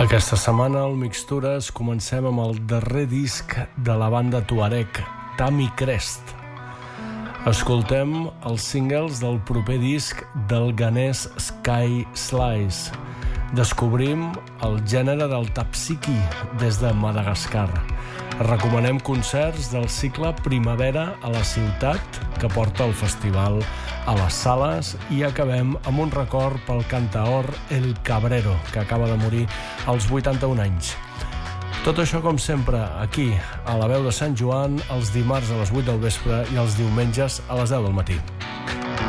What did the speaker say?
Aquesta setmana al Mixtures comencem amb el darrer disc de la banda tuareg, Tami Crest. Escoltem els singles del proper disc del ganès Sky Slice. Descobrim el gènere del tapsiki des de Madagascar. Recomanem concerts del cicle Primavera a la ciutat, que porta el festival a les sales, i acabem amb un record pel cantaor El Cabrero, que acaba de morir als 81 anys. Tot això, com sempre, aquí, a la veu de Sant Joan, els dimarts a les 8 del vespre i els diumenges a les 10 del matí.